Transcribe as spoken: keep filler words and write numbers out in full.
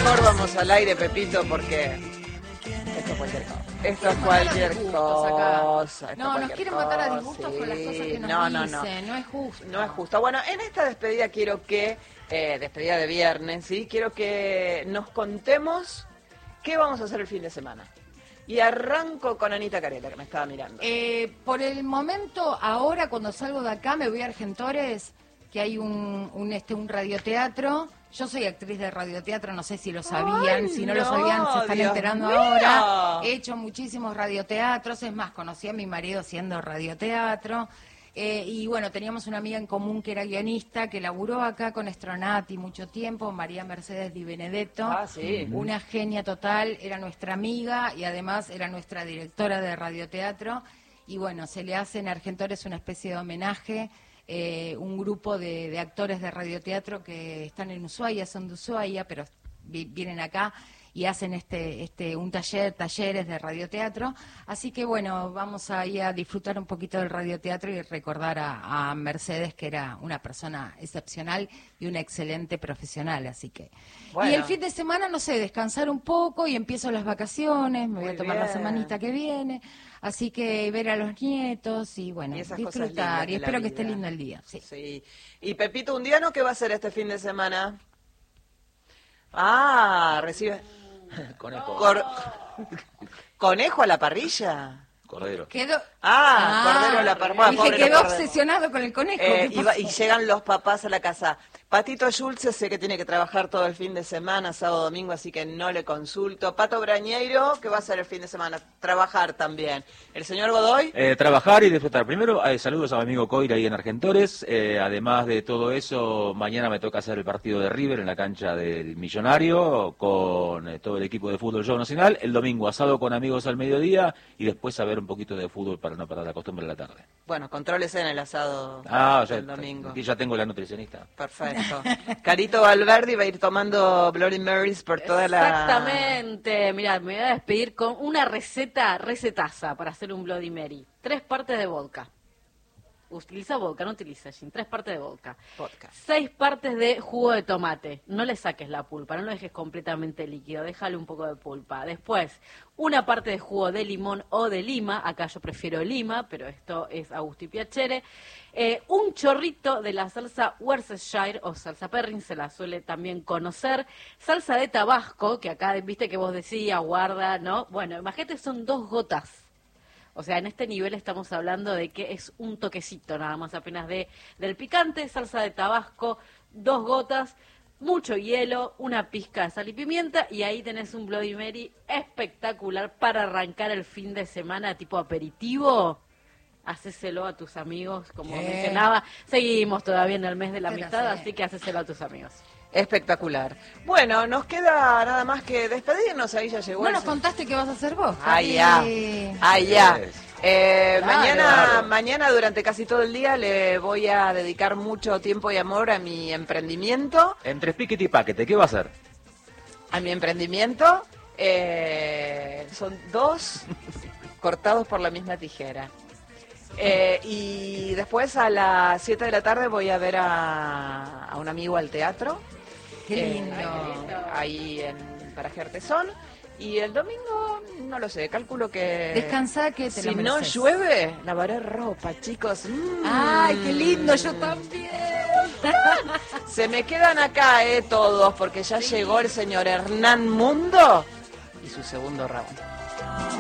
Mejor vamos al aire, Pepito, porque esto es cualquier cosa. Esto es cualquier cosa. No, nos quieren matar a disgustos con las cosas que nos no, no, dicen, no. no es justo. No es justo. Bueno, en esta despedida quiero que, eh, despedida de viernes, ¿sí? Quiero que nos contemos qué vamos a hacer el fin de semana. Y arranco con Anita Carela, que me estaba mirando. Eh, por el momento, ahora cuando salgo de acá, me voy a Argentores, que hay un, un, este, un radioteatro. Yo soy actriz de radioteatro, no sé si lo sabían, Ay, si no, no lo sabían se están Dios enterando mío. ahora. He hecho muchísimos radioteatros, es más, conocí a mi marido haciendo radioteatro. Eh, y bueno, teníamos una amiga en común que era guionista, que laburó acá con Stronati mucho tiempo, María Mercedes Di Benedetto. Ah, sí. Una genia total, era nuestra amiga y además era nuestra directora de radioteatro. Y bueno, se le hace en Argentores una especie de homenaje. Eh, un grupo de, de actores de radioteatro que están en Ushuaia, son de Ushuaia, pero vi, vienen acá y hacen este, este, un taller, talleres de radioteatro. Así que bueno, vamos a ir a disfrutar un poquito del radioteatro y recordar a, a Mercedes, que era una persona excepcional y una excelente profesional. Así que bueno. Y el fin de semana, no sé, descansar un poco y empiezo las vacaciones, me voy Muy a tomar bien. la semanita que viene. Así que ver a los nietos y bueno, y disfrutar. Y espero que esté lindo el día. Sí. sí. Y Pepito Undiano, ¿qué va a hacer este fin de semana? Ah, recibe... Conejo. Cor... ¿Conejo a la parrilla? Cordero. Quedó... Ah, ah, cordero a la parrilla. Dije, quedó obsesionado con el conejo. Eh, y, va, y llegan los papás a la casa. Patito Schulze sé que tiene que trabajar todo el fin de semana, sábado, domingo, así que no le consulto. Pato Brañeiro, ¿qué va a hacer el fin de semana? Trabajar también. ¿El señor Godoy? Eh, trabajar y disfrutar. Primero, eh, saludos a mi amigo Coira ahí en Argentores. Eh, además de todo eso, mañana me toca hacer el partido de River en la cancha del Millonario con eh, todo el equipo de fútbol Show Nacional. El domingo asado con amigos al mediodía y después a ver un poquito de fútbol para no perder la costumbre de la tarde. Bueno, contrólese en el asado ah, del ya, domingo. Aquí ya tengo la nutricionista. Perfecto. Carito Valverdi va a ir tomando Bloody Marys por toda la... Exactamente. Mirá, me voy a despedir con una receta, recetaza para hacer un Bloody Mary. Tres partes de vodka. Utiliza vodka, no utiliza gin. Tres partes de vodka. Vodka. Seis partes de jugo de tomate. No le saques la pulpa, no lo dejes completamente líquido. Déjale un poco de pulpa. Después, una parte de jugo de limón o de lima. Acá yo prefiero lima, pero esto es a gusto y piacere. Eh, un chorrito de la salsa Worcestershire o salsa Perrin, se la suele también conocer. Salsa de Tabasco, que acá viste que vos decías, guarda, ¿no? Bueno, imagínate, son dos gotas. O sea, en este nivel estamos hablando de que es un toquecito nada más apenas de del picante, salsa de Tabasco, dos gotas, mucho hielo, una pizca de sal y pimienta y ahí tenés un Bloody Mary espectacular para arrancar el fin de semana tipo aperitivo. Hacéselo a tus amigos, como ¿Qué? mencionaba. Seguimos todavía en el mes de la Pero amistad, sí. así que hacéselo a tus amigos. Espectacular. Bueno, nos queda nada más que despedirnos. Ahí ya llegó. ¿No el... nos contaste qué vas a hacer vos? Ahí ya. Ahí ya. Eh, Claro. mañana, Claro. mañana durante casi todo el día le voy a dedicar mucho tiempo y amor a mi emprendimiento. Entre piquete y paquete, ¿qué va a hacer? A mi emprendimiento eh, son dos cortados por la misma tijera. Eh, y después a las siete de la tarde voy a ver a, a un amigo al teatro. Qué lindo. Eh, ahí en Paraje Artesón. Y el domingo, no lo sé, calculo que... Descansá, que te si lo no mereces. llueve, lavaré ropa, chicos. Mm. Ay, qué lindo, yo también. Se me quedan acá, eh, todos, porque ya sí. llegó el señor Hernán Mundo y su segundo round.